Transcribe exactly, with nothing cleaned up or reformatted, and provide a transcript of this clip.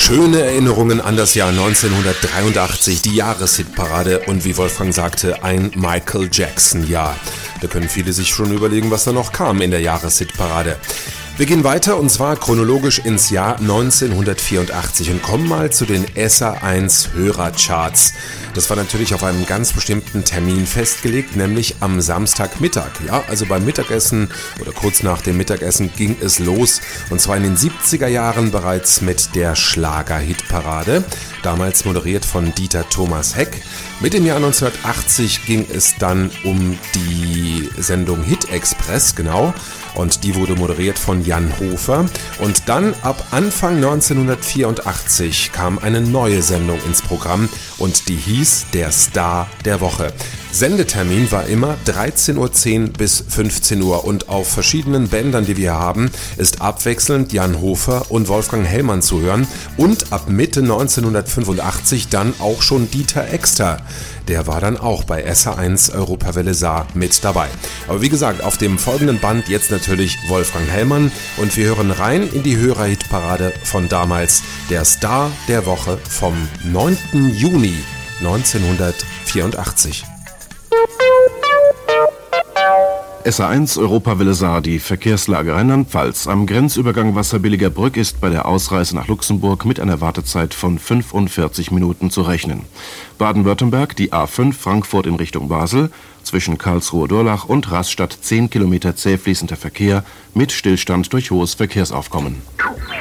Schöne Erinnerungen an das Jahr neunzehnhundertdreiundachtzig, die Jahreshitparade und wie Wolfgang sagte, ein Michael Jackson-Jahr. Da können viele sich schon überlegen, was da noch kam in der Jahreshitparade. Wir gehen weiter und zwar chronologisch ins Jahr neunzehnhundertvierundachtzig und kommen mal zu den S A eins Hörercharts. Das war natürlich auf einen ganz bestimmten Termin festgelegt, nämlich am Samstagmittag. Ja, also beim Mittagessen oder kurz nach dem Mittagessen ging es los und zwar in den siebziger Jahren bereits mit der Schlager-Hitparade, damals moderiert von Dieter Thomas Heck. Mit dem Jahr neunzehnhundertachtzig ging es dann um die Sendung Hit Express, genau, und die wurde moderiert von Jan Hofer. Und dann ab Anfang neunzehnhundertvierundachtzig kam eine neue Sendung ins Programm und die hieß Der Star der Woche. Sendetermin war immer dreizehn Uhr zehn bis fünfzehn Uhr und auf verschiedenen Bändern, die wir haben, ist abwechselnd Jan Hofer und Wolfgang Hellmann zu hören und ab Mitte neunzehnhundertfünfundachtzig dann auch schon Dieter Exter. Der war dann auch bei S A eins Europawelle Saar mit dabei. Aber wie gesagt, auf dem folgenden Band jetzt natürlich Wolfgang Hellmann und wir hören rein in die Hörerhitparade von damals, der Star der Woche vom neunten Juni neunzehnhundertvierundachtzig. S A eins Europawelle Saar, die Verkehrslage Rheinland-Pfalz. Am Grenzübergang Wasserbilliger Brück ist bei der Ausreise nach Luxemburg mit einer Wartezeit von fünfundvierzig Minuten zu rechnen. Baden-Württemberg, die A fünf Frankfurt in Richtung Basel, zwischen Karlsruhe-Durlach und Rastatt zehn Kilometer zäh fließender Verkehr mit Stillstand durch hohes Verkehrsaufkommen.